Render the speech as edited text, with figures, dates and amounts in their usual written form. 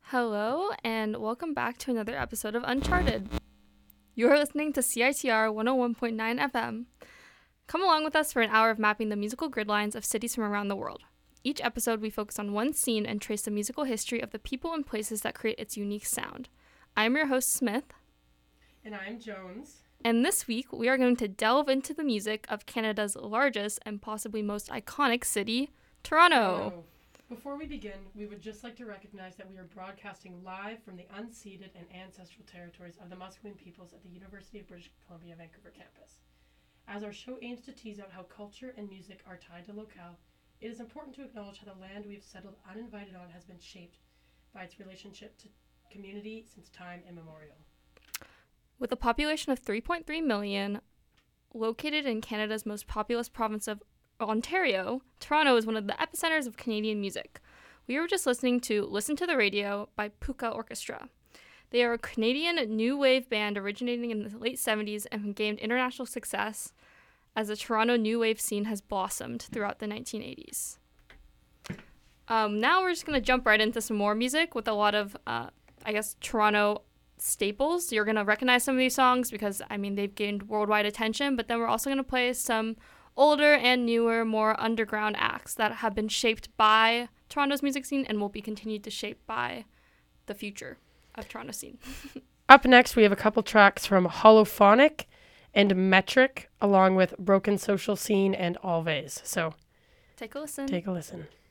Hello, and welcome back to another episode of Uncharted. You're listening to CITR 101.9 FM. Come along with us for an hour of mapping the musical grid lines of cities from around the world. Each episode, we focus on one scene and trace the musical history of the people and places that create its unique sound. I'm your host, Smith. And I'm Jones. And this week, we are going to delve into the music of Canada's largest and possibly most iconic city, Toronto. Before we begin, we would just like to recognize that we are broadcasting live from the unceded and ancestral territories of the Musqueam peoples at the University of British Columbia, Vancouver campus. As our show aims to tease out how culture and music are tied to locale, it is important to acknowledge how the land we've settled uninvited on has been shaped by its relationship to community since time immemorial. With a population of 3.3 million, located in Canada's most populous province of Ontario, Toronto is one of the epicenters of Canadian music. We were just listening to Listen to the Radio by Puka Orchestra. They are a Canadian new wave band originating in the late 70s and gained international success as the Toronto new wave scene has blossomed throughout the 1980s. Now we're just going to jump right into some more music with a lot of, Toronto staples. You're going to recognize some of these songs because, they've gained worldwide attention, but then we're also going to play some older and newer, more underground acts that have been shaped by Toronto's music scene and will be continued to shape by the future of Toronto scene. Up next, we have a couple tracks from Holophonic and Metric, along with Broken Social Scene and Always. So Take a listen. Take a listen.